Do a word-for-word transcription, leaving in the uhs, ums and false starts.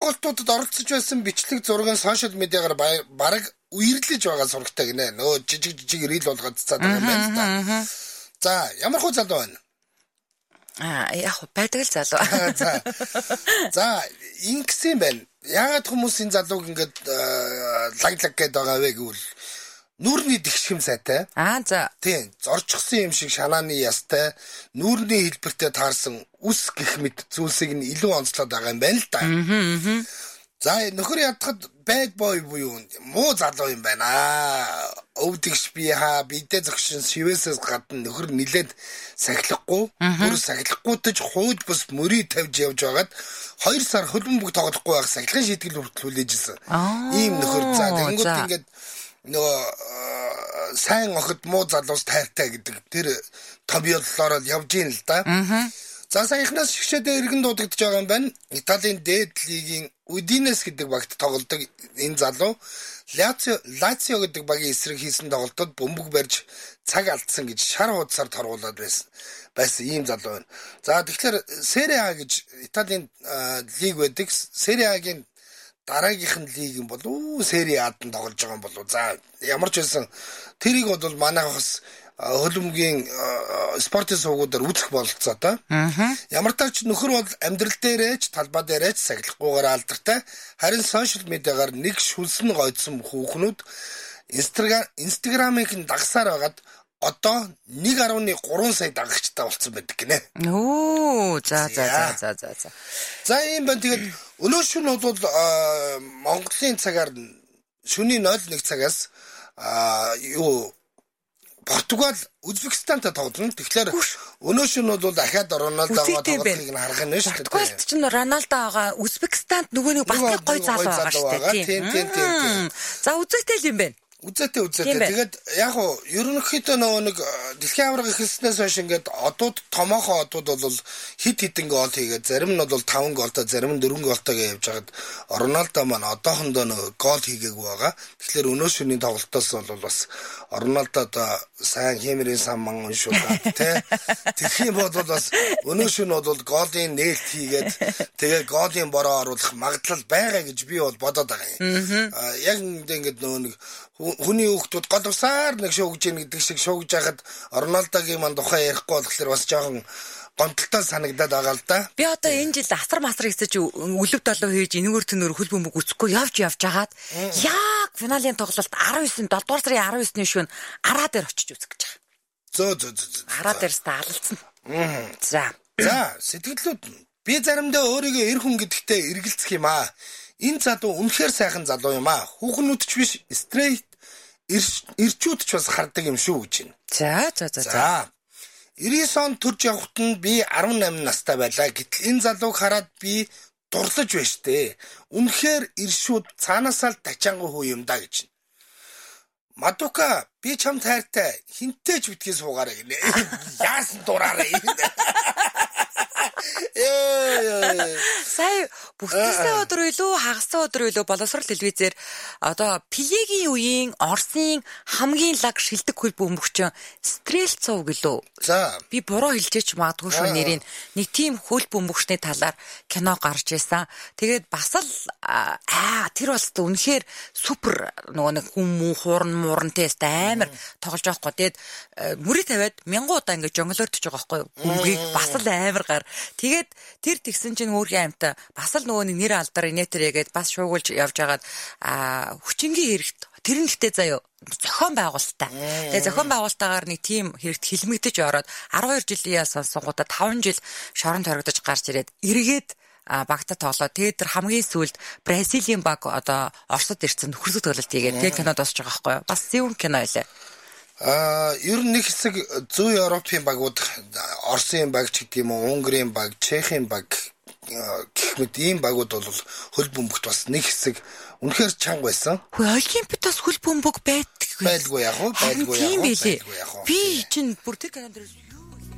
тоглолтуудад оролцож байсан бичлэг зураг нь сошиал медиагаар бараг үерлэж байгаа зурагтай гинэ. Нөө жижиг жижиг рил болгоод цаад байгаа юм байна да. За, ямар хөө залуу байна? Аа, яг байдаг л залуу. За. За, ингэсэн байна. Яагаад хүмүүс энэ залууг ингээд лаглаг гээд байгаа вэ гэвэл нүүрний дэгшхэм сайтай. Аа за. Тийм, зорчгсон юм шиг шанааны ястай, нүүрний хэлбэртэй таарсан үс гэх мэт зүйлсийг нь илүү онцлоод байгаа юм байна л да. Аа. За, нөхөр ядахад bad boy буюу муу залуу юм байна. Өвдөгч би хаа бидээ зогшин шивээсээс гадна нөхөр нилээд сахилахгүй, бүр сахилахгүйдэж хууж бус мөрий тавьж явж байгаад хоёр сар хөлбөмбөг тоглохгүй байх сахилгын шийтгэл хүртэл хүлээжсэн. Ийм нөхөр за тэнгууд ингээд нөгөө сайн охид муу залуус тайртай гэдэг тэр томьёоллоор явж ийн л да. За саяхнаас шгшээдээ иргэн дуудагдж байгаа юм байна. Италийн дээд лигийн Удинес гэдэг багт тоглодог энэ залуу Лацио Лацио гэдэг багийн эсрэг хийсэн тоглолтод бөмбөг барьж цаг алдсан гэж шар хуудасаар торгуулад байсан. Байсан ийм залуу байна. За тэгэхээр Serie A гэж Италийн лиг байдаг. Serie A-гийн дараагийнх нь лиг юм болов уу? Serie A-д нь тоглож байгаа юм болов уу? За ямар ч байсан тэрийг бол манайх бас хөлбөмбөгийн спортын суугуудаар үүсэх бололцоо та. Ямар тач нөхөр бол амьдрал дээрээч талбай дээрээч сахилахгүйгээр алдартай. Харин сошиал медиагаар нэг шүлсэн гойдсон хүүхнүүд Инстаграмыг нь дагсаар байгаад одоо нэг гаруй гурван сая дагагчтай болсон байдаг гинэ. Оо за за за за за. За ийм байна. Тэгээд өнөө шөнө бол Монголын цагаар шөнийн нуль нэг цагаас юу Португал Узбекистантай тоглоно. Тэгэхээр өнөө шөнө бол дахиад Роналдогоо тоглохыг нь харах нь шүү дээ. Португалд ч Роналдо байгаа. Узбекистанд нөгөө нэг бас гой залуу байгаа шүү дээ. Тийм тийм тийм. За үзэгтэй л юм байна. Үзээтэй үзээтэй. Тэгээд яг уу ерөнхийдөө нөгөө нэг дэлхийн аварга ихэлснээс хойш ингээд одууд томоохон одууд бол хит хитэн гол хийгээд зарим нь бол таван голтой, зарим нь дөрвөн голтойгоо явж хагаад Роналдо маань одоохондоо нөгөө гол хийгээгүй байгаа. Тэгэхээр өнөө шөнийн тоглолтоос бол бас Роналдод сайн хэмрийн сан ман уншуулаад тий. Тэгэх юм бол бас өнөө шөнө бол голын нээлт хийгээд тэгээ голын бороо оруулах магадлал байгаа гэж би бол бодоод байгаа юм. Яг ингээд нөгөө нэг хүний хүүхдүүд гол усаар нэг шуугж ийн гэдэг шиг шуугж байхад Роналдогийн ман тухай ярихгүй болохоор бас жоохон гомдолтой санагдаад байгаа л да. Би одоо энэ жил асар масар хэсэж өлөв долоо хийж энэгээр төнөр хөл бөмбөг үсэхгүй явж явж хагаад яг финалийн тоглолт арав девять долдугаар сарын арав девятний шөнө араа дээр очиж үзэх гэж байгаа. Зөө зөө зөө. Араа дээрс таалалцсан. За. За, сэтгэлүүд би заримдаа өөрийгөө эр хүн гэдэгтээ эргэлзэх юм аа. Энэ залуу үнэхээр сайхан залуу юм аа. Хүүхнүүд ч биш, стрейт ирчүүд ч бас хардаг юм шүү гэж байна. За, за, за. За. девяносто он төрж явахт нь би десемь настай байлаа. Гэтэл энэ залууг хараад би дурлаж байна штэ. Үнэхээр иршүүд цаанаасаа л тачаангуй хүү юм да гэж. Мадука би чам тайртай хинтээ ч битгий суугаарай гинэ. Яасан дураарай. Сая бүтээсэн өдөр илүү хагасан өдөр илүү боловсрол телевизээр одоо Пелегийн үеийн Оросын хамгийн лаг шилдэг хөл бөмбөгч Стрельцов гэлөө. За би буруу хэлжээч магадгүй шүү нэрийг нэг тийм хөл бөмбөгчний талаар кино гарч ирсэн. Тэгээд бас л аа тэр бас үнэхээр супер нөгөө нэг хүм муу хуурн муурн тест амар тоглож байгаа хгүй. Тэгээд мөрий тавиад мянган удаа ингэж жонглоордож байгаа хгүй. Хүмгийг бас л амар гар. Тэгээд тэр тэгсэн чинь өөрхийн амтаа бас л нөгөө нэг нэр алдар инээтэрэгээд бас шуугуулж явж хагаад а хүчингийн хэрэгт тэр нь ихтэй заяа зохион байгуулалтаа. Тэгээ зохион байгуулалтаагаар нэг тийм хэрэгт хилмигдэж ороод twelve жилийн сонсонгуудаа five жил шоронд хоригдож гарч ирээд эргээд багта тоглоо. Тэгээд тэр хамгийн сүүлд Бразилийн баг одоо Оросд ирсэн нөхөрсөг тоглолт хийгээд тэг кинод босч байгаа байхгүй юу? Бас зөв кино байлаа. Аа, ер нь нэг хэсэг зүүн Европын багууд Оросын баг ч гэдэг юм уу, Унгарийн баг, Чехийн баг гэх мэт ийм багууд бол хөл бөмбөгт бас нэг хэсэг үнэхээр чанга байсан. Хөө Олимпиад бас хөл бөмбөг байдаг. Байлгүй яг уу, байлгүй яг уу. Би чинь бүр тэр кинонд